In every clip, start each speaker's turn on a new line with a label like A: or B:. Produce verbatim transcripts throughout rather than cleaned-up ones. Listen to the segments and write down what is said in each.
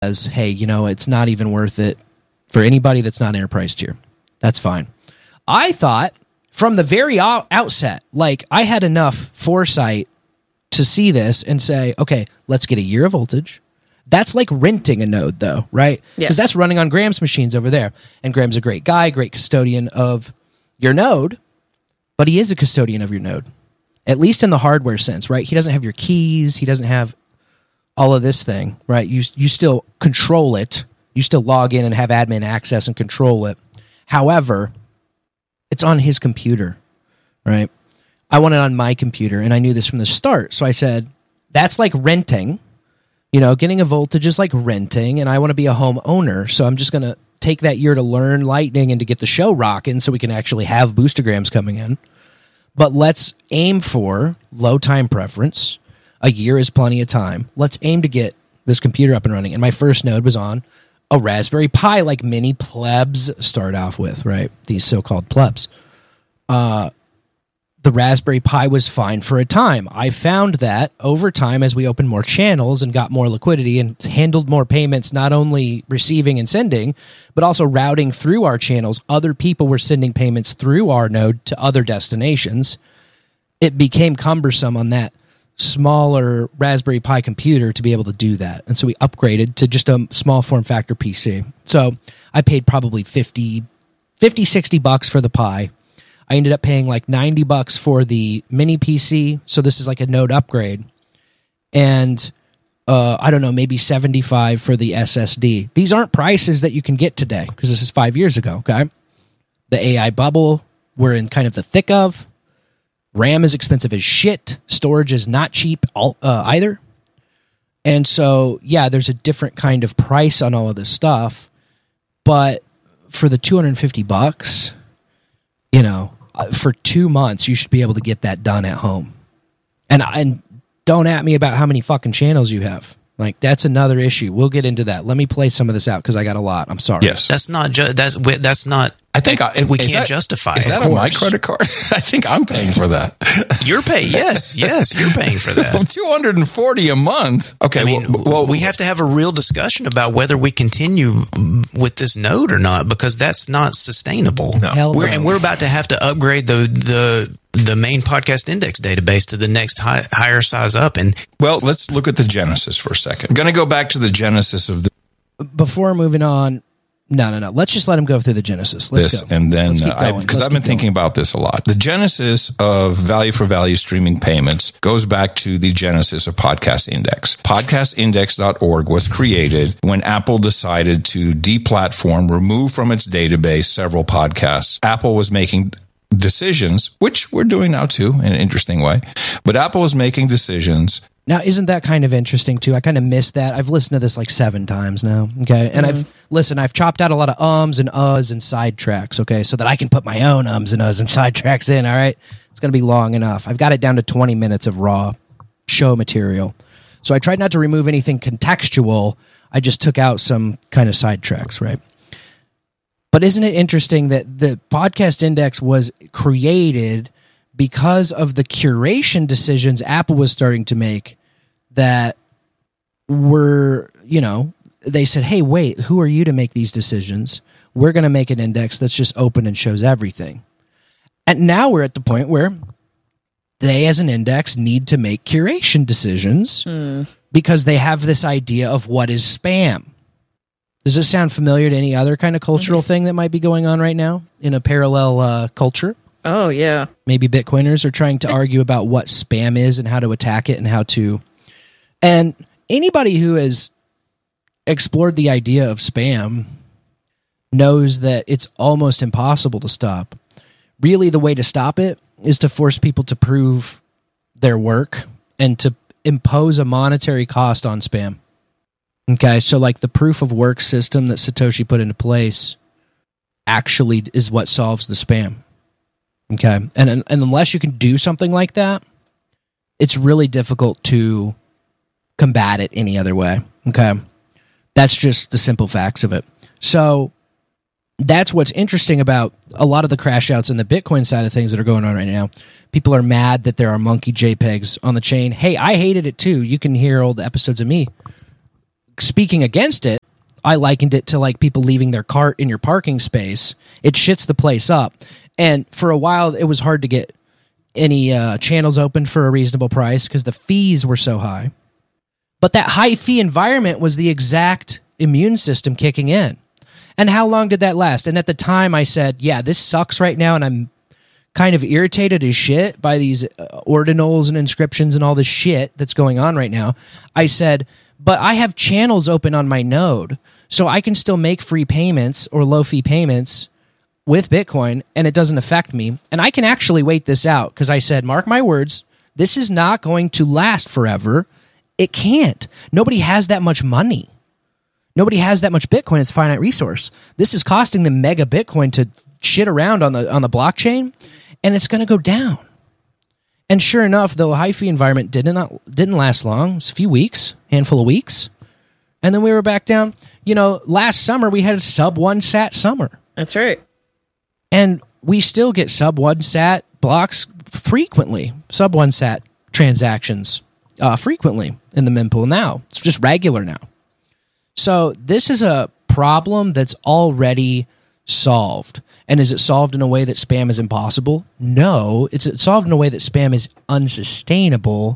A: as, hey, you know, it's not even worth it for anybody that's not enterprise tier. That's fine. I thought from the very outset, like I had enough foresight to see this and say, okay, let's get a year of voltage. That's like renting a node though, right? Because
B: Yes.
A: that's running on Graham's machines over there. And Graham's a great guy, great custodian of your node, but he is a custodian of your node, at least in the hardware sense, right? He doesn't have your keys. He doesn't have all of this thing, right? You you still control it. You still log in and have admin access and control it. However, it's on his computer, right? I want it on my computer, and I knew this from the start. So I said, that's like renting. You know, getting a voltage is like renting, and I want to be a homeowner. So I'm just going to take that year to learn Lightning and to get the show rocking so we can actually have boostograms coming in. But let's aim for low time preference. A year is plenty of time. Let's aim to get this computer up and running. And my first node was on a Raspberry Pi, like many plebs start off with, right? These so-called plebs. Uh, the Raspberry Pi was fine for a time. I found that over time, as we opened more channels and got more liquidity and handled more payments, not only receiving and sending, but also routing through our channels, other people were sending payments through our node to other destinations. It became cumbersome on that smaller Raspberry Pi computer to be able to do that. And so we upgraded to just a small form factor P C. So I paid probably fifty, sixty bucks for the Pi. I ended up paying like ninety bucks for the mini P C. So this is like a node upgrade. And uh, I don't know, maybe seventy-five for the S S D. These aren't prices that you can get today because this is five years ago, okay? The A I bubble we're in kind of the thick of. RAM is expensive as shit. Storage is not cheap uh, either. And so, yeah, there's a different kind of price on all of this stuff. But for the two hundred fifty bucks, you know, for two months, you should be able to get that done at home. And and don't at me about how many fucking channels you have. Like, that's another issue. We'll get into that. Let me play some of this out because I got a lot. I'm sorry.
C: Yes.
D: That's not ju- that's that's not.
C: I think I,
D: we
C: is
D: can't
C: that,
D: justify.
C: Is
D: it,
C: that on my credit card? I think I'm paying for that.
D: You're paying. Yes, yes, you're paying for that.
C: two hundred forty a month. Okay.
D: I mean,
C: well, well,
D: we have to have a real discussion about whether we continue with this node or not, because that's not sustainable.
C: No.
A: Hell
D: We're,
A: no.
D: and we're about to have to upgrade the the the main podcast index database to the next high, higher size up. And
C: well, let's look at the genesis for a second. I'm going to go back to the genesis of the,
A: Before moving on, no, no, no. Let's just let him go through the genesis. Let's
C: this,
A: go.
C: and then
A: Let's keep
C: because
A: going. Let's
C: I've been
A: keep
C: thinking
A: going.
C: about this a lot. The genesis of value for value streaming payments goes back to the genesis of Podcast Index. podcast index dot org was created when Apple decided to deplatform, remove from its database several podcasts. Apple was making decisions, which we're doing now too, in an interesting way. But Apple was making decisions.
A: Now, isn't that kind of interesting, too? I kind of missed that. I've listened to this like seven times now, okay? And
B: Mm-hmm.
A: I've, listen, I've chopped out a lot of ums and uhs and sidetracks, okay? So that I can put my own ums and uhs and sidetracks in, all right? It's going to be long enough. I've got it down to twenty minutes of raw show material. So I tried not to remove anything contextual. I just took out some kind of sidetracks, right? But isn't it interesting that the Podcast Index was created because of the curation decisions Apple was starting to make that were, you know, they said, hey, wait, who are you to make these decisions? We're going to make an index that's just open and shows everything. And now we're at the point where they, as an index, need to make curation decisions
B: Mm.
A: because they have this idea of what is spam. Does this sound familiar to any other kind of cultural thing that might be going on right now in a parallel uh, culture?
B: Oh, yeah.
A: Maybe Bitcoiners are trying to argue about what spam is and how to attack it and how to... And anybody who has explored the idea of spam knows that it's almost impossible to stop. Really, the way to stop it is to force people to prove their work and to impose a monetary cost on spam. Okay, so like the proof of work system that Satoshi put into place actually is what solves the spam. Okay, and, and unless you can do something like that, it's really difficult to combat it any other way. Okay, that's just the simple facts of it. So that's what's interesting about a lot of the crash outs in the Bitcoin side of things that are going on right now. People are mad that there are monkey JPEGs on the chain. Hey, I hated it too. You can hear old episodes of me speaking against it, I likened it to like people leaving their cart in your parking space. It shits the place up. And for a while, it was hard to get any uh, channels open for a reasonable price because the fees were so high. But that high fee environment was the exact immune system kicking in. And how long did that last? And at the time I said, yeah, this sucks right now. And I'm kind of irritated as shit by these uh, ordinals and inscriptions and all this shit that's going on right now. I said, but I have channels open on my node, so I can still make free payments or low fee payments with Bitcoin, and it doesn't affect me. And I can actually wait this out because I said, mark my words, this is not going to last forever. It can't. Nobody has that much money. Nobody has that much Bitcoin. It's a finite resource. This is costing them mega Bitcoin to shit around on the on the blockchain, and it's going to go down. And sure enough, the high fee environment didn't not, didn't last long. It was a few weeks, handful of weeks, and then we were back down. You know, last summer we had a sub one sat summer.
B: That's right.
A: And we still get sub one sat blocks frequently, sub one sat transactions uh, frequently in the mempool now. It's just regular now. So this is a problem that's already solved. And is it solved in a way that spam is impossible? No, it's solved in a way that spam is unsustainable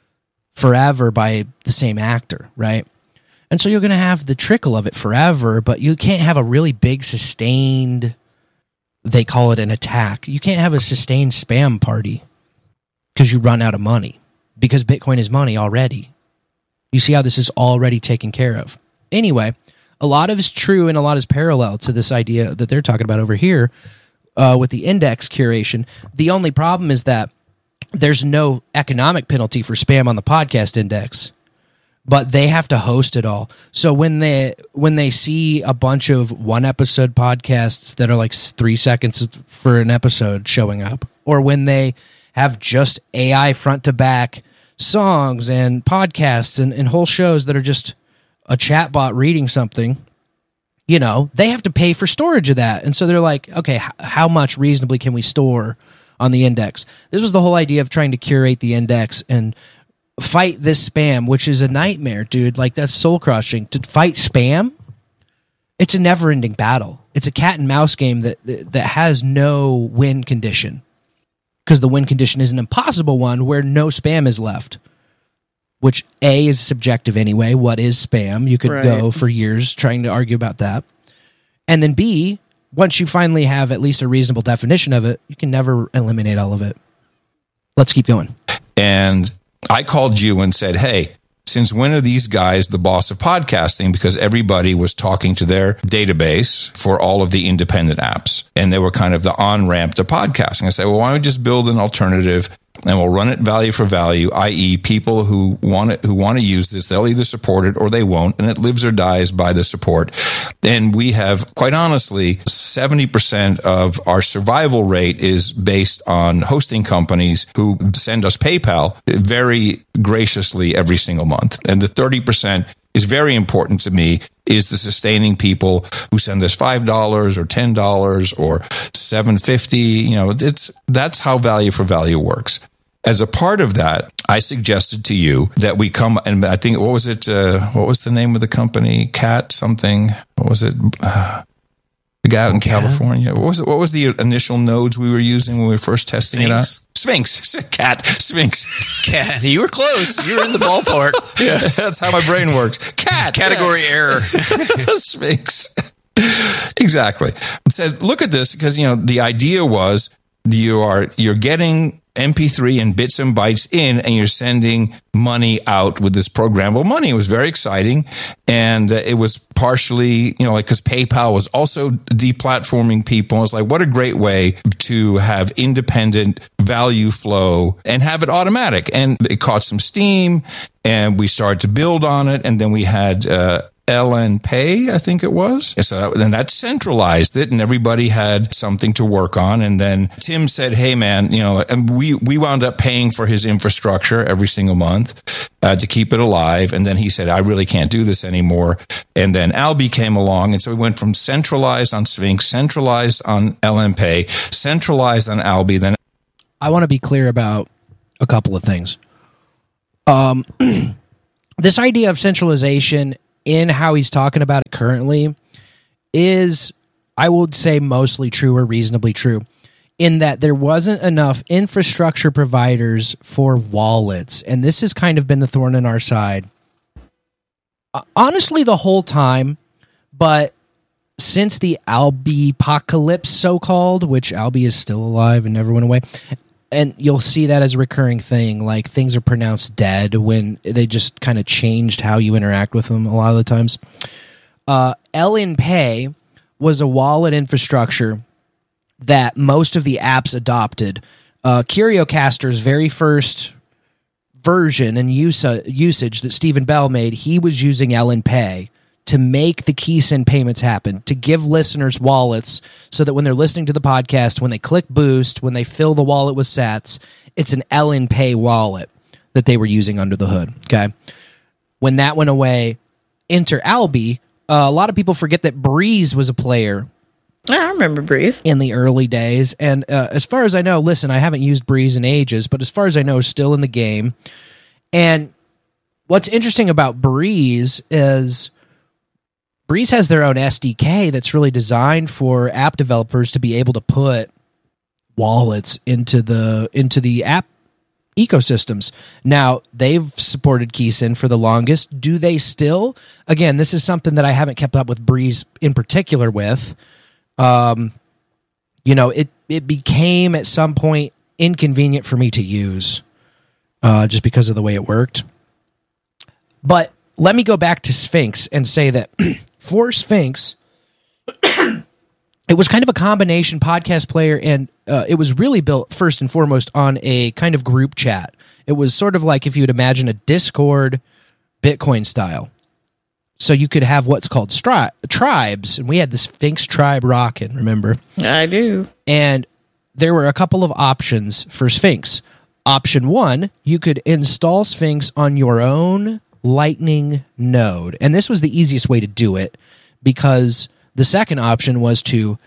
A: forever by the same actor, right? And so you're going to have the trickle of it forever, but you can't have a really big sustained, they call it an attack. You can't have a sustained spam party because you run out of money, because Bitcoin is money already. You see how this is already taken care of. Anyway, a lot of is true and a lot is parallel to this idea that they're talking about over here uh, with the index curation. The only problem is that there's no economic penalty for spam on the podcast index, but they have to host it all. So when they when they see a bunch of one episode podcasts that are like three seconds for an episode showing up, or when they have just A I front to back songs and podcasts and, and whole shows that are just a chatbot reading something, you know, they have to pay for storage of that. And so they're like, okay, h- how much reasonably can we store on the index? This was the whole idea of trying to curate the index and fight this spam, which is a nightmare, dude. Like, that's soul crushing. To fight spam, it's a never ending battle. It's a cat and mouse game that that has no win condition, because the win condition is an impossible one where no spam is left. Which A is subjective anyway. What is spam? You could
B: Right.
A: go for years trying to argue about that. And then B, once you finally have at least a reasonable definition of it, you can never eliminate all of it. Let's keep going.
C: And I called you and said, hey, since when are these guys the boss of podcasting? Because everybody was talking to their database for all of the independent apps, and they were kind of the on-ramp to podcasting. I said, well, why don't we just build an alternative and we'll run it value for value, that is people who want it, who want to use this, they'll either support it or they won't, and it lives or dies by the support. And we have, quite honestly, seventy percent of our survival rate is based on hosting companies who send us PayPal very graciously every single month. And the thirty percent is very important to me, is the sustaining people who send us five dollars or ten dollars or seven fifty. You know, it's that's how value for value works. As a part of that, I suggested to you that we come, and I think, what was it? Uh, what was the name of the company? Cat something. What was it? Uh, the guy out in California. What was it? What was the initial nodes we were using when we were first testing it out? Sphinx. Cat. Sphinx.
D: Cat. You were close. You were in the ballpark.
C: Yeah, that's how my brain works. Cat.
D: Category
C: yeah.
D: error.
C: Sphinx. Exactly. I said, look at this, because, you know, the idea was you are you're getting M P three and bits and bytes in, and you're sending money out with this programmable money. It was very exciting, and uh, it was partially, you know, like, because PayPal was also deplatforming people. It's like, what a great way to have independent value flow and have it automatic. And it caught some steam, and we started to build on it, and then we had uh, L N Pay, I think it was. So then that centralized it, and everybody had something to work on. And then Tim said, hey, man, you know, and we, we wound up paying for his infrastructure every single month uh, to keep it alive. And then he said, I really can't do this anymore. And then Alby came along. And so we went from centralized on Sphinx, centralized on L N Pay, centralized on Alby. Then
A: I want to be clear about a couple of things. Um, this idea of centralization in how he's talking about it currently is, I would say, mostly true or reasonably true, in that there wasn't enough infrastructure providers for wallets. And this has kind of been the thorn in our side, uh, honestly, the whole time. But since the Albi-pocalypse, so-called, which Albi is still alive and never went away, and you'll see that as a recurring thing, like things are pronounced dead when they just kind of changed how you interact with them a lot of the times. Uh, L N Pay was a wallet infrastructure that most of the apps adopted. Uh, CurioCaster's very first version and use, uh, usage that Stephen Bell made, he was using L N Pay to make the key send payments happen, to give listeners wallets so that when they're listening to the podcast, when they click boost, when they fill the wallet with sats, it's an L N Pay wallet that they were using under the hood. Okay. When that went away, enter Albi. Uh, a lot of people forget that Breeze was a player.
B: I remember Breeze
A: in the early days. And uh, as far as I know, listen, I haven't used Breeze in ages, but as far as I know, still in the game. And what's interesting about Breeze is Breeze has their own S D K that's really designed for app developers to be able to put wallets into the into the app ecosystems. Now, they've supported KeySend for the longest. Do they still? Again, this is something that I haven't kept up with Breeze in particular with. Um, you know, it, it became at some point inconvenient for me to use uh, just because of the way it worked. But let me go back to Sphinx and say that for Sphinx, it was kind of a combination podcast player, and uh, it was really built first and foremost on a kind of group chat. It was sort of like if you would imagine a Discord Bitcoin style. So you could have what's called stri- tribes, and we had the Sphinx tribe rocking, remember?
B: I do.
A: And there were a couple of options for Sphinx. Option one, you could install Sphinx on your own Lightning node. And this was the easiest way to do it, because the second option was to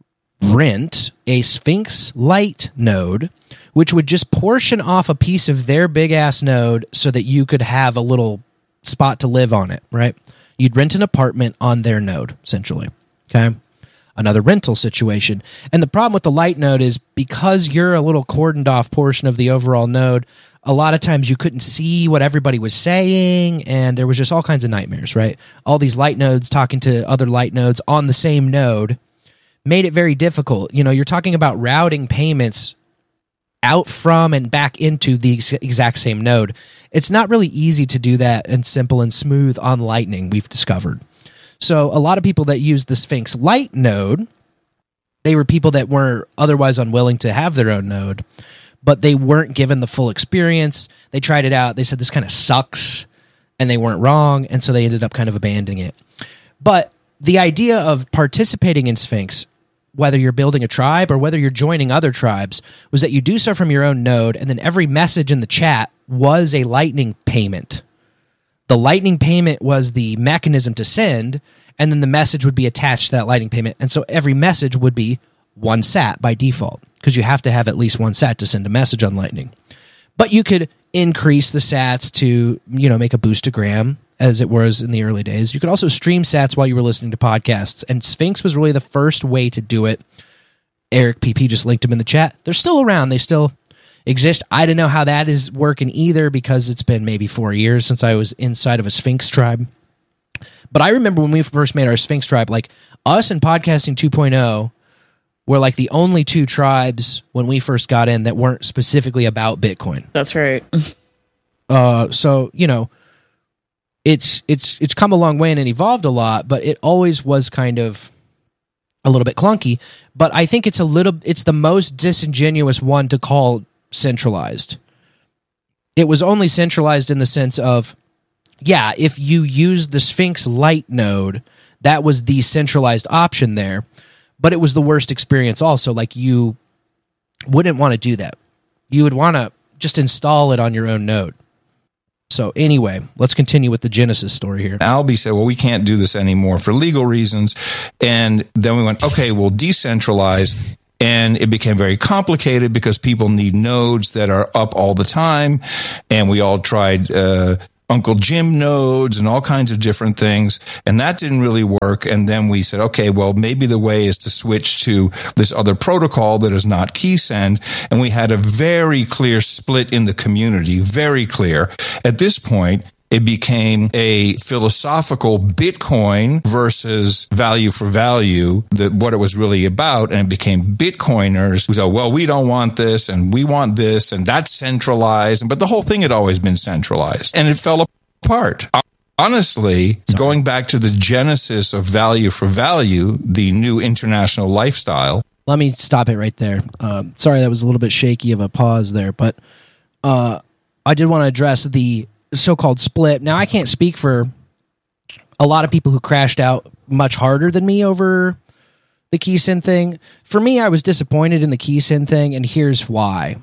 A: rent a Sphinx Lite node, which would just portion off a piece of their big-ass node so that you could have a little spot to live on it, right? You'd rent an apartment on their node, essentially. Okay? Another rental situation. And the problem with the Lite node is because you're a little cordoned off portion of the overall node, a lot of times you couldn't see what everybody was saying, and there was just all kinds of nightmares, right? All these Lite nodes talking to other Lite nodes on the same node made it very difficult. You know, you're talking about routing payments out from and back into the ex- exact same node. It's not really easy to do that and simple and smooth on Lightning, we've discovered. So a lot of people that use the Sphinx Lite node, they were people that were otherwise unwilling to have their own node, but they weren't given the full experience. They tried it out. They said, this kind of sucks, and they weren't wrong, and so they ended up kind of abandoning it. But the idea of participating in Sphinx, whether you're building a tribe or whether you're joining other tribes, was that you do so from your own node, and then every message in the chat was a Lightning payment. The Lightning payment was the mechanism to send, and then the message would be attached to that Lightning payment. And so every message would be one sat by default, because you have to have at least one sat to send a message on Lightning. But you could increase the sats to, you know, make a boostagram, as it was in the early days. You could also stream sats while you were listening to podcasts, and Sphinx was really the first way to do it. Eric P P just linked them in the chat. They're still around. They still exist. I don't know how that is working either, because it's been maybe four years since I was inside of a Sphinx tribe. But I remember when we first made our Sphinx tribe, like us and Podcasting two point oh were like the only two tribes when we first got in that weren't specifically about Bitcoin.
B: That's right.
A: uh, so, you know, it's it's it's come a long way and it evolved a lot, but it always was kind of a little bit clunky. But I think it's a little it's the most disingenuous one to call centralized. It was only centralized in the sense of, yeah, if you use the Sphinx Lite node, that was the centralized option there, but it was the worst experience also. Like, you wouldn't want to do that. You would want to just install it on your own node. So anyway, let's continue with the Genesis story here.
C: Albi said, well, we can't do this anymore for legal reasons. And then we went, okay, we'll decentralize. And it became very complicated because people need nodes that are up all the time. And we all tried uh, Uncle Jim nodes and all kinds of different things. And that didn't really work. And then we said, okay, well, maybe the way is to switch to this other protocol that is not KeySend. And we had a very clear split in the community, very clear. At this point, it became a philosophical Bitcoin versus value for value, that what it was really about. And it became Bitcoiners who said, well, we don't want this and we want this and that's centralized. But the whole thing had always been centralized and it fell apart. Honestly, Sorry. going back to the genesis of value for value, the new international lifestyle.
A: Let me stop it right there. Uh, sorry, that was a little bit shaky of a pause there, but uh, I did want to address the so-called split. Now, I can't speak for a lot of people who crashed out much harder than me over the KeySend thing. For me, I was disappointed in the KeySend thing, and here's why.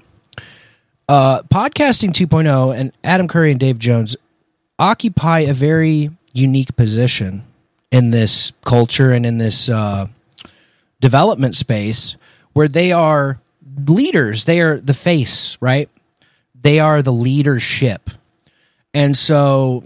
A: Uh, Podcasting two point oh and Adam Curry and Dave Jones occupy a very unique position in this culture and in this uh, development space where they are leaders. They are the face, right? They are the leadership. And so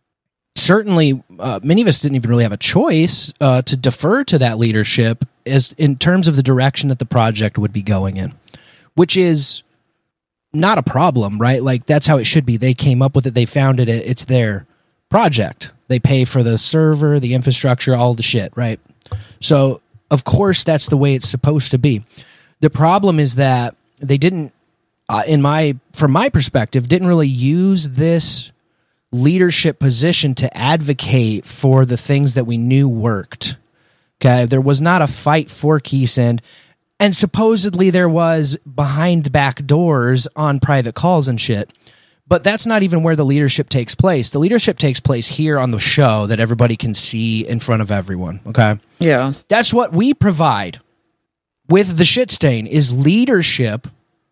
A: certainly uh, many of us didn't even really have a choice uh, to defer to that leadership as in terms of the direction that the project would be going in, which is not a problem, right? Like that's how it should be. They came up with it. They founded it. It's their project. They pay for the server, the infrastructure, all the shit, right? So of course that's the way it's supposed to be. The problem is that they didn't, uh, in my, from my perspective, didn't really use this leadership position to advocate for the things that we knew worked. Okay, there was not a fight for KeySend, and supposedly there was behind back doors on private calls and shit. But that's not even where the leadership takes place. The leadership takes place here on the show that everybody can see in front of everyone. Okay,
B: yeah,
A: that's what we provide with the shit stain is leadership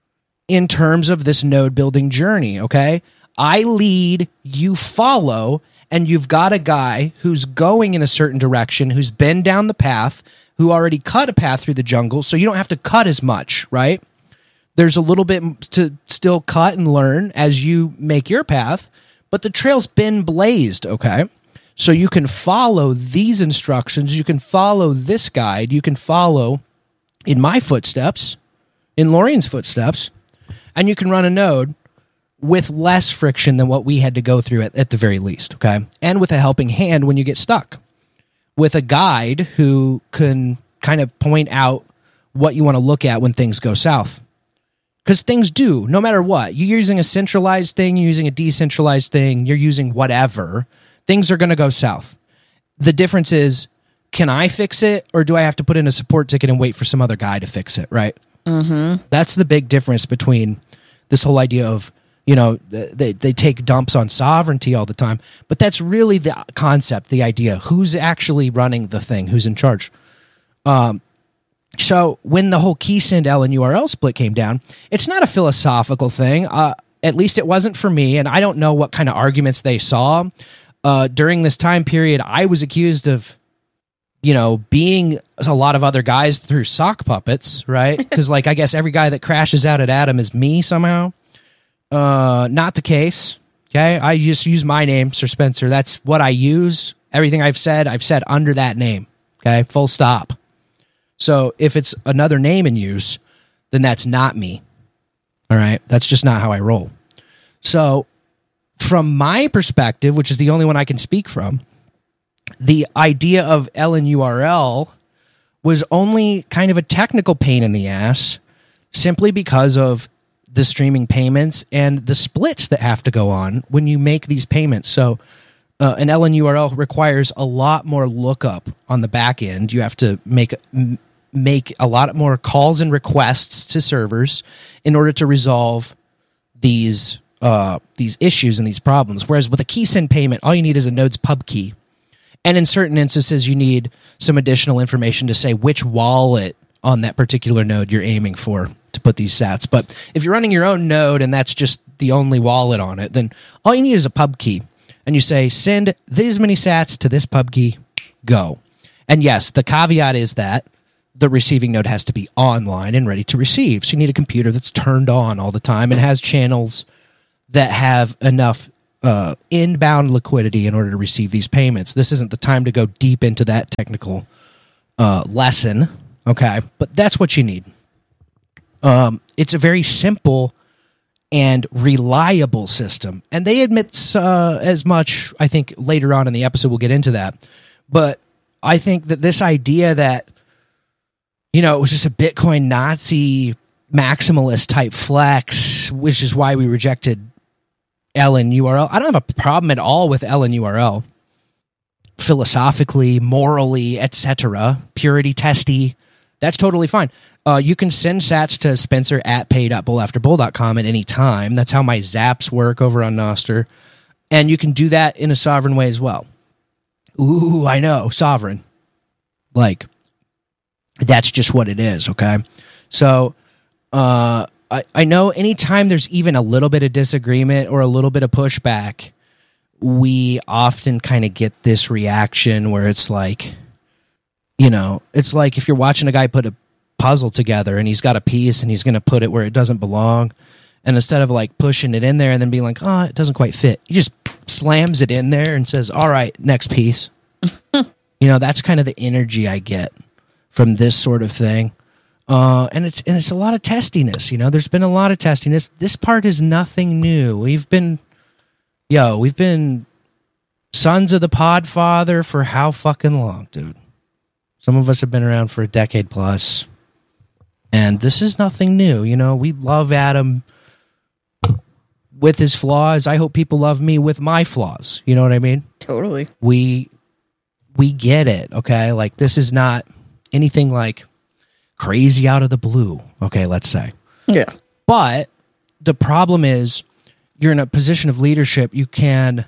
A: in terms of this node building journey. Okay. I lead, you follow, and you've got a guy who's going in a certain direction, who's been down the path, who already cut a path through the jungle, so you don't have to cut as much, right? There's a little bit to still cut and learn as you make your path, but the trail's been blazed, okay? So you can follow these instructions, you can follow this guide, you can follow in my footsteps, in Lorian's footsteps, and you can run a node with less friction than what we had to go through at, at the very least, okay? And with a helping hand when you get stuck. With a guide who can kind of point out what you want to look at when things go south. Because things do, no matter what. You're using a centralized thing, you're using a decentralized thing, you're using whatever, things are going to go south. The difference is, can I fix it, or do I have to put in a support ticket and wait for some other guy to fix it, right?
B: Mm-hmm.
A: That's the big difference between this whole idea of, you know, they they take dumps on sovereignty all the time, but that's really the concept, the idea. Who's actually running the thing? Who's in charge? Um, so when the whole KeySend L and U R L split came down, it's not a philosophical thing. Uh, at least it wasn't for me, and I don't know what kind of arguments they saw. Uh, during this time period, I was accused of, you know, being a lot of other guys through sock puppets, right? Because, like, I guess every guy that crashes out at Adam is me somehow. Uh, not the case. Okay, I just use my name, Sir Spencer. That's what I use. Everything I've said, I've said under that name. Okay, full stop. So if it's another name in use, then that's not me. All right, that's just not how I roll. So from my perspective, which is the only one I can speak from, the idea of L N U R L was only kind of a technical pain in the ass, simply because of the streaming payments and the splits that have to go on when you make these payments. So uh, an L N U R L requires a lot more lookup on the back end. You have to make m- make a lot more calls and requests to servers in order to resolve these uh, these issues and these problems. Whereas with a KeySend payment, all you need is a node's pub key. And in certain instances, you need some additional information to say which wallet on that particular node you're aiming for to put these sats. But if you're running your own node and that's just the only wallet on it, then all you need is a pub key. And you say, send these many sats to this pub key, go. And yes, the caveat is that the receiving node has to be online and ready to receive. So you need a computer that's turned on all the time and has channels that have enough uh, inbound liquidity in order to receive these payments. This isn't the time to go deep into that technical uh, lesson, okay? But that's what you need. Um, it's a very simple and reliable system. And they admit uh, as much, I think, later on in the episode, we'll get into that. But I think that this idea that, you know, it was just a Bitcoin Nazi maximalist type flex, which is why we rejected L N U R L. I don't have a problem at all with L N U R L. Philosophically, morally, et cetera, purity testy, that's totally fine. Uh, you can send sats to Spencer at pay dot bull after bull dot com at any time. That's how my zaps work over on Nostr. And you can do that in a sovereign way as well. Ooh, I know, sovereign. Like, that's just what it is, okay? So, uh, I, I know anytime there's even a little bit of disagreement or a little bit of pushback, we often kind of get this reaction where it's like, you know, it's like if you're watching a guy put a puzzle together and he's got a piece and he's going to put it where it doesn't belong, and instead of like pushing it in there and then being like, oh, it doesn't quite fit, he just slams it in there and says, all right, next piece. You know, that's kind of the energy I get from this sort of thing. Uh, and it's and it's a lot of testiness. You know, there's been a lot of testiness. This part is nothing new. We've been, yo, we've been sons of the Podfather for how fucking long, dude? Some of us have been around for a decade plus. And this is nothing new. You know, we love Adam with his flaws. I hope people love me with my flaws. You know what I mean?
B: Totally.
A: We we get it, okay? Like, this is not anything like crazy out of the blue, okay, let's say.
B: Yeah.
A: But the problem is you're in a position of leadership. You can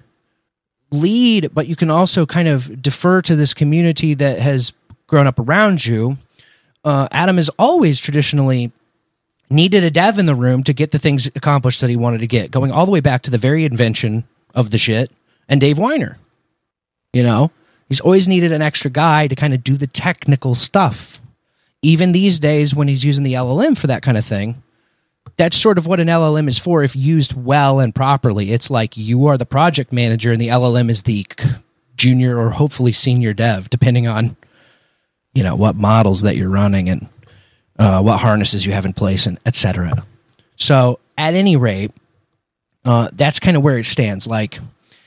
A: lead, but you can also kind of defer to this community that has grown up around you. Uh, Adam has always traditionally needed a dev in the room to get the things accomplished that he wanted to get, going all the way back to the very invention of the shit and Dave Weiner. You know, he's always needed an extra guy to kind of do the technical stuff. Even these days when he's using the L L M for that kind of thing, that's sort of what an L L M is for if used well and properly. It's like you are the project manager and the L L M is the junior or hopefully senior dev, depending on, you know, what models that you're running and uh, what harnesses you have in place, and et cetera. So at any rate, uh, that's kind of where it stands. Like,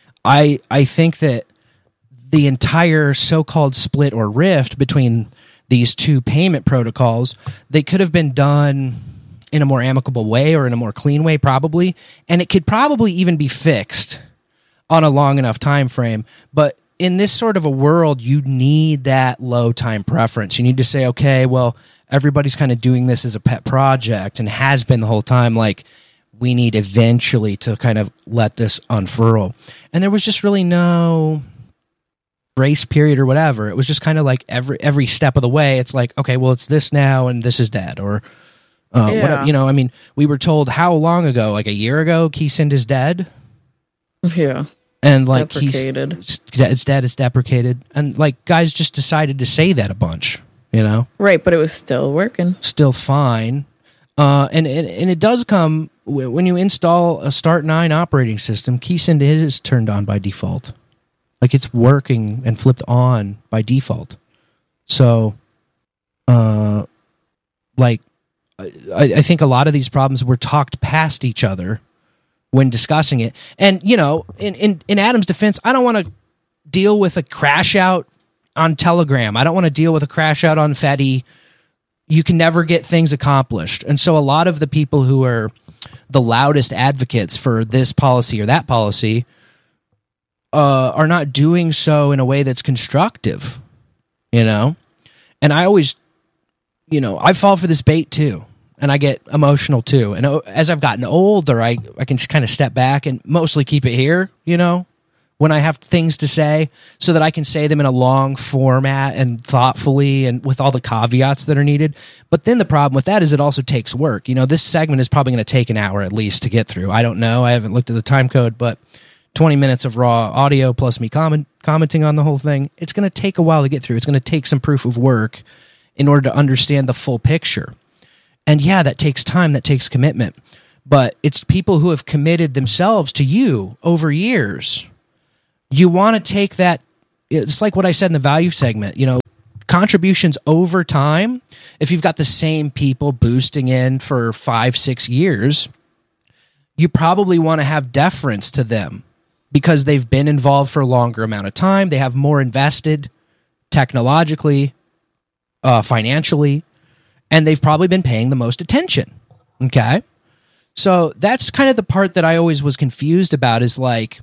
A: I I think that the entire so-called split or rift between these two payment protocols, they could have been done in a more amicable way or in a more clean way, probably, and it could probably even be fixed on a long enough time frame. But in this sort of a world, you need that low time preference. You need to say, okay, well, everybody's kind of doing this as a pet project and has been the whole time. Like, we need eventually to kind of let this unfurl. And there was just really no grace period or whatever. It was just kind of like every every step of the way, it's like, okay, well, it's this now and this is dead. Or, uh,
B: Yeah.
A: whatever. You know, I mean, we were told how long ago? Like a year ago, Keysend is dead?
B: Yeah.
A: And like
B: Deprecated.
A: he's it's dead, it's deprecated, and like guys just decided to say that a bunch, you know.
B: Right, but it was still working.
A: Still fine, uh, and, and and it does come when you install a Start nine operating system. Keysend is turned on by default, like it's working and flipped on by default. So, uh, like I, I think a lot of these problems were talked past each other when discussing it. And, you know, in, in, in Adam's defense, I don't want to deal with a crash out on Telegram. I don't want to deal with a crash out on Fetty. You can never get things accomplished. And so a lot of the people who are the loudest advocates for this policy or that policy uh, are not doing so in a way that's constructive, you know? And I always, you know, I fall for this bait too. And I get emotional too. And as I've gotten older, I, I can kind of step back and mostly keep it here, you know, when I have things to say, so that I can say them in a long format and thoughtfully and with all the caveats that are needed. But then the problem with that is it also takes work. You know, this segment is probably going to take an hour at least to get through. I don't know. I haven't looked at the time code, but twenty minutes of raw audio plus me comment, commenting on the whole thing, it's going to take a while to get through. It's going to take some proof of work in order to understand the full picture. And yeah, that takes time, that takes commitment. but it's people who have committed themselves to you over years. You want to take that. It's like what I said in the value segment, you know, contributions over time. If you've got the same people boosting in for five, six years, you probably want to have deference to them because they've been involved for a longer amount of time. They have more invested technologically, uh, financially, and they've probably been paying the most attention. Okay. So that's kind of the part that I always was confused about, is like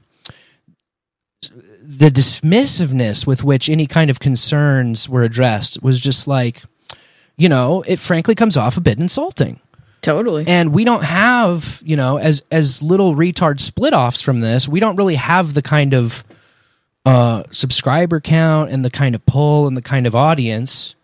A: the dismissiveness with which any kind of concerns were addressed was just like, you know, it frankly comes off a bit insulting.
B: Totally.
A: And we don't have, you know, as as little retard split-offs from this, we don't really have the kind of uh, subscriber count and the kind of pull and the kind of audience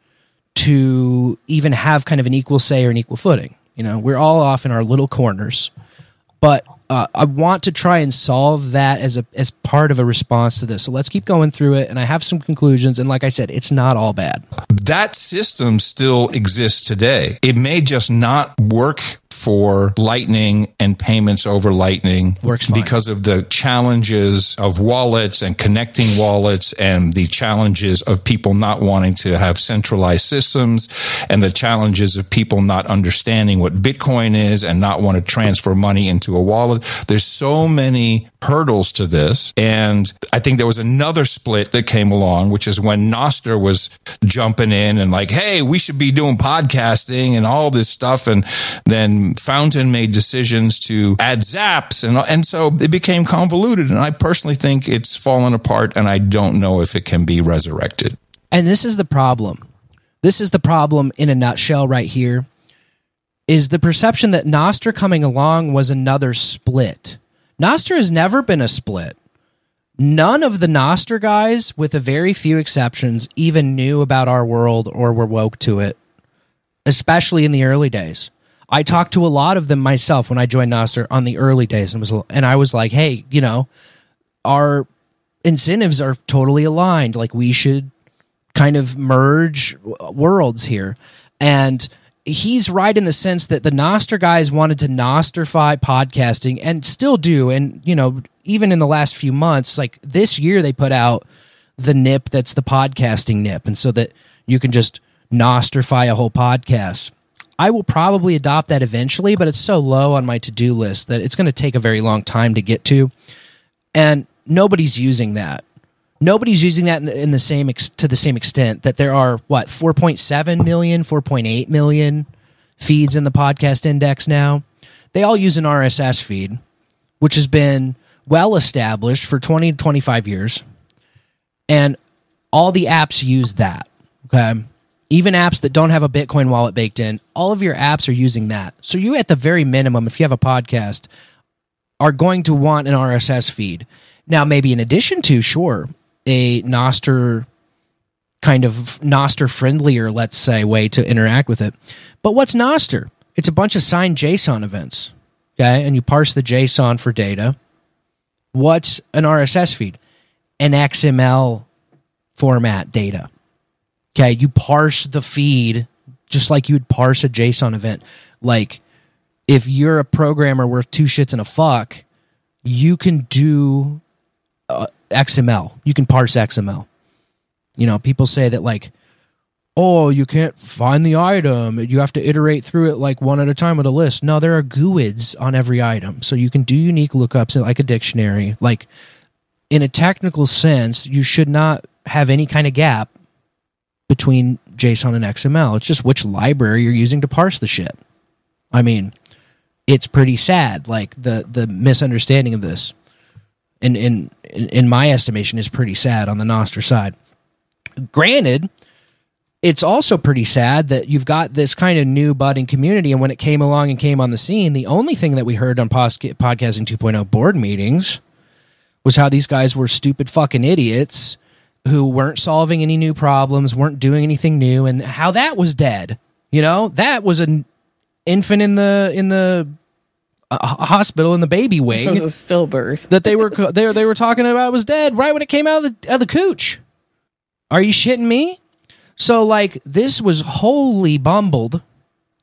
A: to even have kind of an equal say or an equal footing. You know, we're all off in our little corners. But uh, I want to try and solve that as a as part of a response to this. So let's keep going through it. And I have some conclusions. And like I said, it's not all bad.
C: That system still exists today. It may just not work for Lightning and payments over Lightning.
A: Works fine.
C: Because of the challenges of wallets and connecting wallets, and the challenges of people not wanting to have centralized systems, and the challenges of people not understanding what Bitcoin is and not want to transfer money into a wallet. There's so many hurdles to this. And I think there was another split that came along, which is when Nostr was jumping in and like, hey, we should be doing podcasting and all this stuff. And then Fountain made decisions to add zaps. And, and so it became convoluted. And I personally think it's fallen apart, and I don't know if it can be resurrected.
A: And this is the problem. This is the problem in a nutshell right here, is the perception that Nostr coming along was another split. Nostr has never been a split. None of the Nostr guys, with a very few exceptions, even knew about our world or were woke to it, especially in the early days. I talked to a lot of them myself when I joined Nostr on the early days, and was and I was like, hey, you know, our incentives are totally aligned. Like, we should kind of merge worlds here. And he's right in the sense that the Nostr guys wanted to Nostrify podcasting, and still do. And, you know, even in the last few months, like this year, they put out the N I P that's the podcasting N I P. And so that you can just Nostrify a whole podcast. I will probably adopt that eventually, but it's so low on my to-do list that it's going to take a very long time to get to. And nobody's using that. Nobody's using that in the, in the same ex, to the same extent that there are, what, four point seven million, four point eight million feeds in the podcast index now. They all use an R S S feed, which has been well established for twenty to twenty-five years. And all the apps use that, okay? Even apps that don't have a Bitcoin wallet baked in, all of your apps are using that. So you, at the very minimum, if you have a podcast, are going to want an R S S feed. Now, maybe in addition to, sure, a Nostr kind of Nostr-friendlier, let's say, way to interact with it. But what's Nostr? It's a bunch of signed JSON events, okay? And you parse the JSON for data. What's an R S S feed? An X M L format data. Okay, you parse the feed just like you'd parse a JSON event. Like, if you're a programmer worth two shits and a fuck, you can do uh, X M L. You can parse X M L. You know, people say that, like, oh, you can't find the item. You have to iterate through it like one at a time with a list. No, there are G U I Ds on every item. So you can do unique lookups in like a dictionary. Like, in a technical sense, you should not have any kind of gap between JSON and X M L. It's just which library you're using to parse the shit. I mean, it's pretty sad. Like, the the misunderstanding of this, in in in my estimation, is pretty sad on the Nostr side. Granted, it's also pretty sad that you've got this kind of new budding community, and when it came along and came on the scene, the only thing that we heard on Podcasting two point oh board meetings was how these guys were stupid fucking idiots who weren't solving any new problems, weren't doing anything new, and how that was dead. You know, that was an infant in the in the uh, hospital in the baby wing.
B: It was a stillbirth
A: that they were they they were talking about was dead right when it came out of the, out of the cooch. Are you shitting me? So, like, this was wholly bumbled.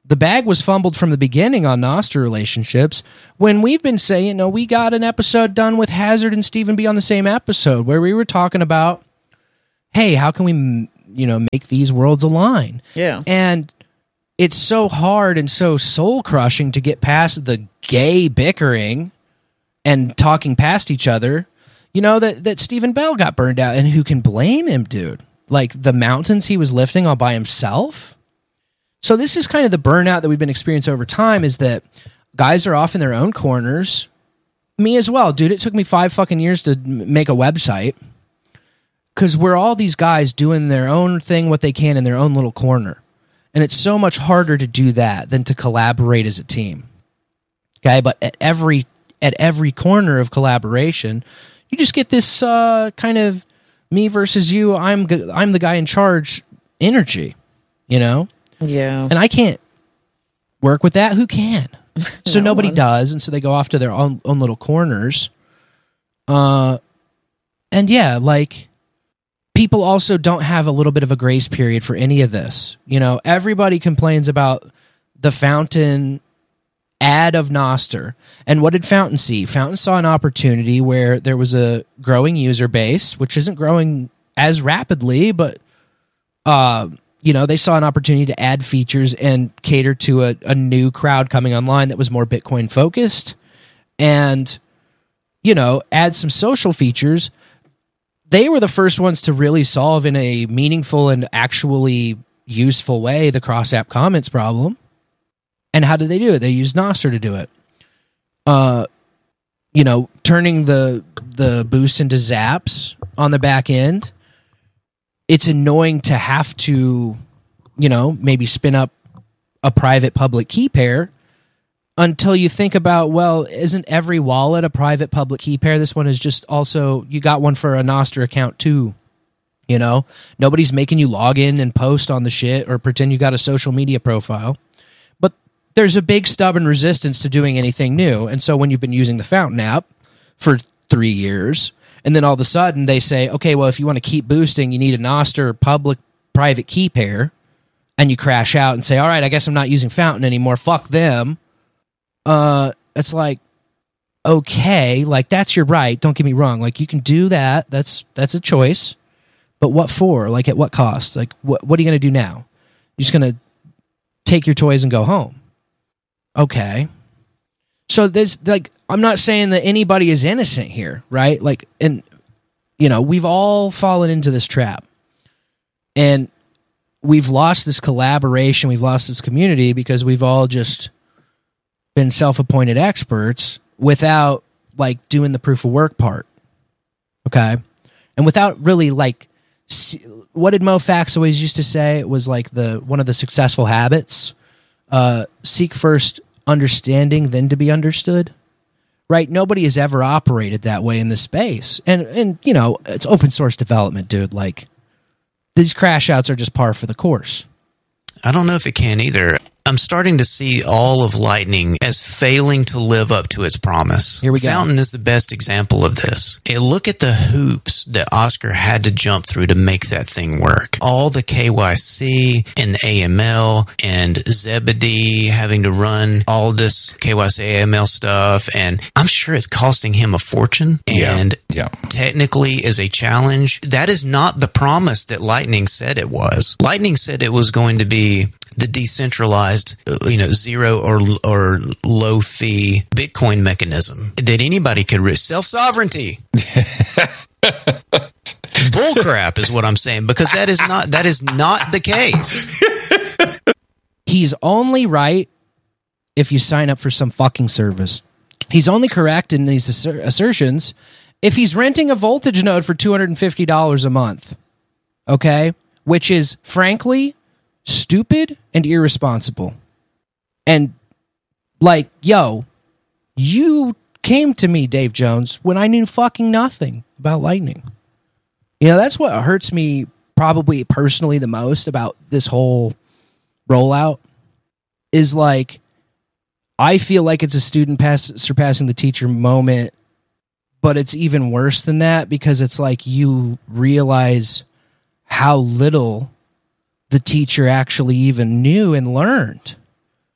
A: the bag was fumbled from the beginning on Noster relationships when we've been saying, you know, we got an episode done with Hazard and Stephen B on the same episode where we were talking about, hey, how can we, you know, make these worlds align?
B: Yeah.
A: And it's so hard and so soul crushing to get past the gay bickering and talking past each other, you know, that, that Stephen Bell got burned out. And who can blame him, dude? Like the mountains he was lifting all by himself. So this is kind of the burnout that we've been experiencing over time, is that guys are off in their own corners. Me as well, dude. It took me five fucking years to m- make a website because we're all these guys doing their own thing, what they can in their own little corner. And it's so much harder to do that than to collaborate as a team. Okay, but at every at every corner of collaboration, you just get this uh, kind of me versus you, I'm g- I'm the guy in charge energy, you know?
B: Yeah.
A: And I can't work with that. Who can? So
B: No
A: nobody
B: one.
A: does, and so they go off to their own, own little corners. Uh, and yeah, like people also don't have a little bit of a grace period for any of this. You know, everybody complains about the Fountain ad of Noster. And what did Fountain see? Fountain saw an opportunity where there was a growing user base, which isn't growing as rapidly, but uh you know, they saw an opportunity to add features and cater to a, a new crowd coming online that was more Bitcoin focused and, you know, add some social features. They were the first ones to really solve in a meaningful and actually useful way the cross-app comments problem. And how did they do it? They used Noster to do it. Uh, you know, turning the the boost into zaps on the back end. It's annoying to have to, you know, maybe spin up a private public key pair until you think about, well, isn't every wallet a private public key pair? This one is just also, you got one for a Noster account too. You know, nobody's making you log in and post on the shit or pretend you got a social media profile. But there's a big stubborn resistance to doing anything new. And so when you've been using the Fountain app for three years, and then all of a sudden they say, okay, well, if you want to keep boosting, you need a Noster public private key pair, and you crash out and say, all right, I guess I'm not using Fountain anymore. Fuck them. Uh, it's like, okay, like that's your right. Don't get me wrong. Like you can do that. That's that's a choice. But what for? Like at what cost? Like what what are you going to do now? You're just going to take your toys and go home. Okay. So there's like, I'm not saying that anybody is innocent here, right? Like, and you know, we've all fallen into this trap, and we've lost this collaboration. We've lost this community because we've all just been self-appointed experts without like doing the proof of work part. Okay. And without really like, what did Mo Fax always used to say? It was like the, one of the successful habits, uh, seek first understanding, then to be understood. Right? Nobody has ever operated that way in this space. And, and you know, it's open source development, dude. Like, these crash outs are just par for the course.
D: I don't know if it can either. I'm starting to see all of Lightning as failing to live up to its promise.
A: Here we go.
D: Fountain is the best example of this. And look at the hoops that Oscar had to jump through to make that thing work. All the K Y C and the A M L and Zebedee having to run all this K Y C A M L stuff. And I'm sure it's costing him a fortune. And
C: yeah.
D: technically is a challenge. That is not the promise that Lightning said it was. Lightning said it was going to be the decentralized, you know, zero or or low fee Bitcoin mechanism that anybody could risk. Self-sovereignty. Bullcrap is what I'm saying, because that is not that is not the case.
A: He's only right if you sign up for some fucking service. He's only correct in these asser- assertions if he's renting a voltage node for two hundred fifty dollars a month. Okay? Which is, frankly, stupid and irresponsible. And like, yo, you came to me, Dave Jones, when I knew fucking nothing about Lightning. You know, that's what hurts me probably personally the most about this whole rollout is like, I feel like it's a student pass, surpassing the teacher moment, but it's even worse than that because it's like you realize how little the teacher actually even knew and learned.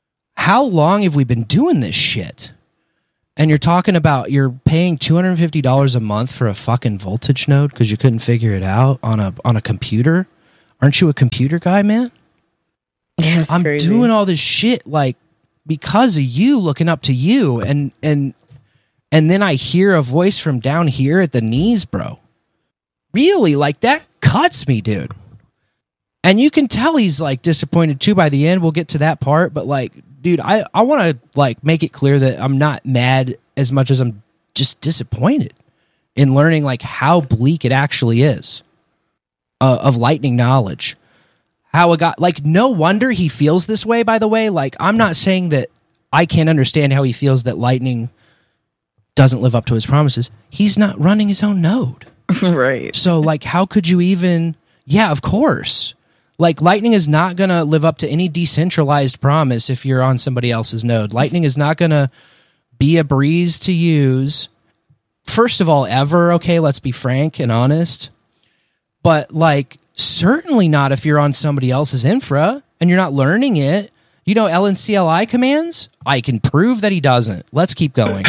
A: how long have we been doing this shit? And you're talking about you're paying two hundred fifty dollars a month for a fucking voltage node because you couldn't figure it out on a on a computer. Aren't you a computer guy, man?
B: Yeah, it's
A: I'm
B: crazy.
A: doing all this shit like because of you, looking up to you, and and and then I hear a voice from down here at the knees, bro. Really, like that cuts me, dude. And you can tell he's like disappointed too by the end. We'll get to that part, but like, dude, I, I want to like make it clear that I'm not mad as much as I'm just disappointed in learning like how bleak it actually is uh, of lightning knowledge. How it got like, no wonder he feels this way, by the way. Like, I'm not saying that I can't understand how he feels that lightning doesn't live up to his promises. He's not running his own node.
B: Right.
A: So like, how could you even, yeah, of course. Like, Lightning is not going to live up to any decentralized promise if you're on somebody else's node. Lightning is not going to be a breeze to use, first of all, ever, okay? Let's be frank and honest. But, like, certainly not if you're on somebody else's infra and you're not learning it. You know L N C L I commands? I can prove that he doesn't. Let's keep going.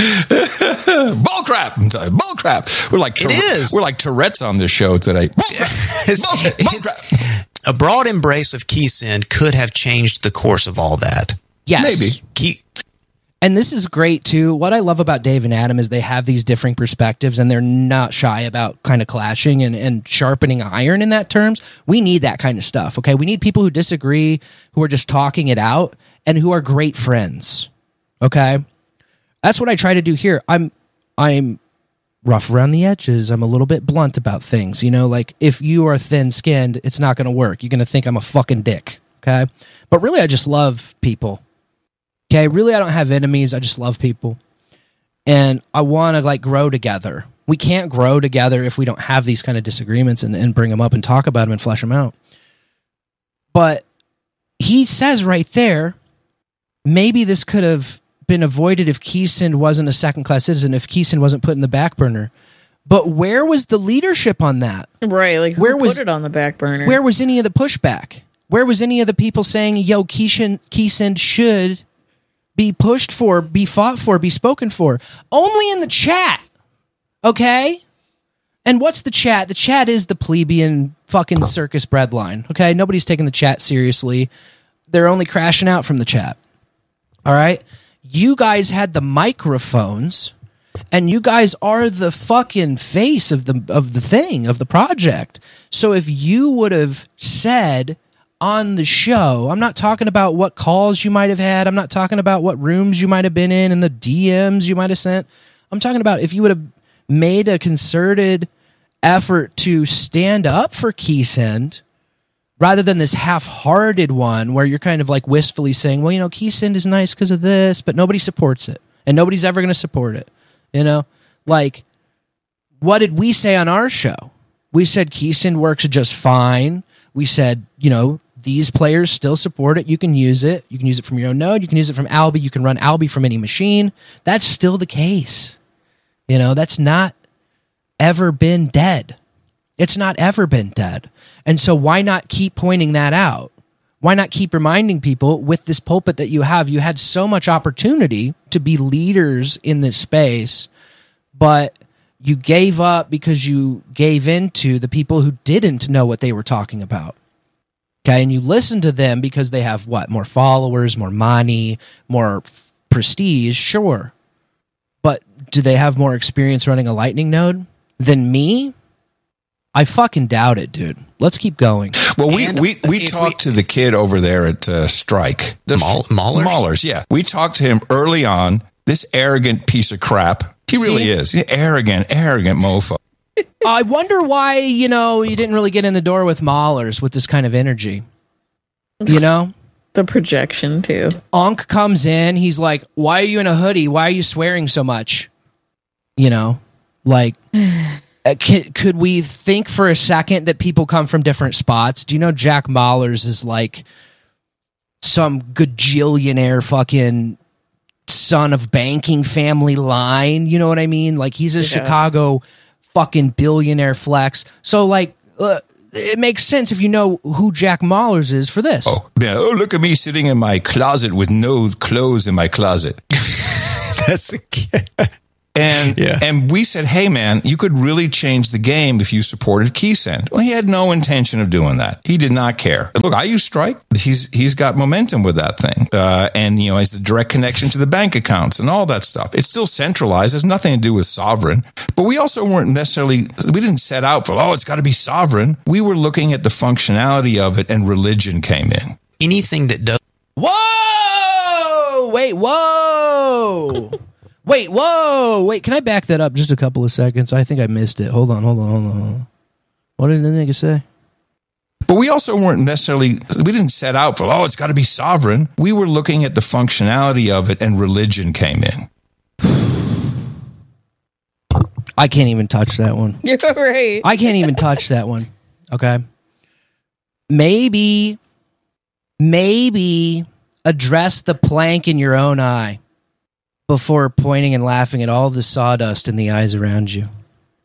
C: Bull crap! Bull crap! We're like
D: It is.
C: We're like Tourette's on this show today. Bull crap.
D: It's-
C: Bull crap. Bull
D: it's-
C: crap.
D: A broad embrace of Keysend could have changed the course of all that.
A: Yes.
C: Maybe.
D: Key,
A: And this is great, too. What I love about Dave and Adam is they have these differing perspectives, and they're not shy about kind of clashing and, and sharpening iron in that terms. We need that kind of stuff, okay? We need people who disagree, who are just talking it out, and who are great friends, okay? That's what I try to do here. I'm I'm rough around the edges. I'm a little bit blunt about things, you know? Like, if you are thin-skinned, it's not going to work. You're going to think I'm a fucking dick, okay? But really, I just love people. Okay, really, I don't have enemies. I just love people. And I want to, like, grow together. We can't grow together if we don't have these kind of disagreements and, and bring them up and talk about them and flesh them out. But he says right there, maybe this could have been avoided if Keysend wasn't a second-class citizen, if Keysend wasn't put in the back burner. But where was the leadership on that?
B: Right, like who
A: Where
B: put
A: was-
B: it on the back burner?
A: Where was any of the pushback? Where was any of the people saying, yo, Keysend, Keysend should be pushed for, be fought for, be spoken for? Only in the chat, okay? And what's the chat? The chat is the plebeian fucking circus breadline, okay? Nobody's taking the chat seriously. They're only crashing out from the chat, all right? You guys had the microphones, and you guys are the fucking face of the of the thing, of the project. So if you would have said on the show, I'm not talking about what calls you might have had, I'm not talking about what rooms you might have been in and the D Ms you might have sent. I'm talking about if you would have made a concerted effort to stand up for Keysend, rather than this half-hearted one where you're kind of like wistfully saying, well, you know, Keysend is nice because of this, but nobody supports it. And nobody's ever going to support it. You know? Like, what did we say on our show? We said Keysend works just fine. We said, you know, these players still support it. You can use it. You can use it from your own node. You can use it from Alby. You can run Alby from any machine. That's still the case. You know, that's not ever been dead. It's not ever been dead. And so why not keep pointing that out? Why not keep reminding people with this pulpit that you have? You had so much opportunity to be leaders in this space, but you gave up because you gave in to the people who didn't know what they were talking about. Okay, and you listen to them because they have what? More followers, more money, more f- prestige, sure. But do they have more experience running a Lightning node than me? I fucking doubt it, dude. Let's keep going.
C: Well, we
D: And
C: we, we
D: if
C: talked
D: we-
C: to the kid over there at uh, Strike. The
D: Maul- Maulers?
C: Maulers, yeah. We talked to him early on. This arrogant piece of crap. He really
A: See?
C: is. He's arrogant, arrogant mofo.
A: I wonder why, you know, you didn't really get in the door with Maulers with this kind of energy. You know?
B: the projection too.
A: Onk comes in. He's like, why are you in a hoodie? Why are you swearing so much? You know? Like... Uh, could, could we think for a second that people come from different spots? Do you know Jack Maulers is like some gajillionaire fucking son of banking family line? You know what I mean? Like he's a
B: Yeah.
A: Chicago fucking billionaire flex. So like, uh, it makes sense if you know who Jack Mallers is for this.
C: Oh, yeah. Oh, look at me sitting in my closet with no clothes in my closet.
D: That's a
C: And
D: Yeah.
C: and we said, hey, man, you could really change the game if you supported Keysend. Well, he had no intention of doing that. He did not care. Look, I use Strike. He's he's got momentum with that thing. Uh, and, you know, has the direct connection to the bank accounts and all that stuff. It's still centralized. It has nothing to do with sovereign. But we also weren't necessarily, we didn't set out for, oh, it's got to be sovereign. We were looking at the functionality of it, and religion came in.
D: Anything that does.
A: Whoa! Wait, whoa! Wait, whoa! Wait, can I back that up just a couple of seconds? I think I missed it. Hold on, hold on, hold on. Hold on. What did the nigga say?
C: But we also weren't necessarily, we didn't set out for, oh, it's got to be sovereign. We were looking at the functionality of it, and religion came in.
A: I can't even touch that one.
B: You're right.
A: I can't even touch that one. Okay. Maybe, maybe address the plank in your own eye before pointing and laughing at all the sawdust in the eyes around you.